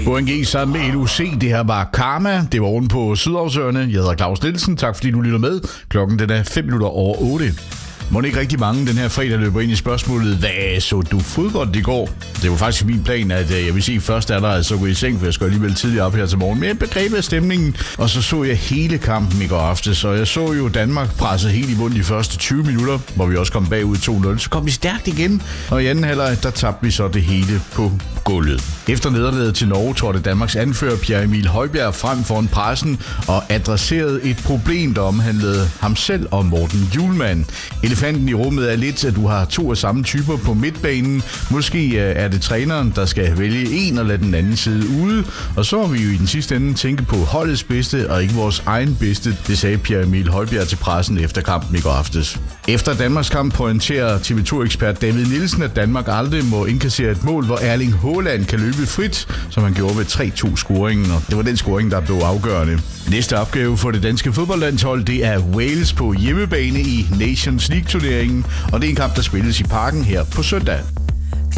ONG sammen med LOC, det her var Karma. Det var oven på Sydhavsøerne. Jeg hedder Claus Nielsen. Tak fordi du lytter med. Klokken den er 8:05. Må ikke rigtig mange den her fredag løber ind i spørgsmålet, hvad så du fodbold i går? Det var faktisk min plan, at jeg vil sige først er der, så gå i seng, for jeg skal alligevel tidligere op her til morgen. Men jeg begrebet af stemningen, og så jeg hele kampen i går aftes. Så jeg så jo Danmark presse helt i bund de første 20 minutter, hvor vi også kom bagud 2-0. Så kom vi stærkt igen, og i anden halvleg, der tabte vi så det hele på gulvet. Efter nederlaget til Norge trådte Danmarks anfører Pierre Emil Højbjerg frem foran pressen og adresserede et problem, der omhandlede ham selv og Morten Hjulmand. Elefanten i rummet er lidt, at du har to af samme typer på midtbanen. Måske er det træneren, der skal vælge en og lade den anden side ude. Og så må vi jo i den sidste ende tænke på holdets bedste og ikke vores egen bedste. Det sagde Pierre Emil Højbjerg til pressen efter kampen i går aftes. Efter Danmarks kamp pointerer TV2-ekspert David Nielsen, at Danmark aldrig må indkassere et mål, hvor Erling Haaland kan løbe frit, som han gjorde ved 3-2-scoringen, og det var den scoring, der blev afgørende. Næste opgave for det danske fodboldlandshold, det er Wales på hjemmebane i Nations League-turneringen, og det er en kamp, der spilles i Parken her på søndag.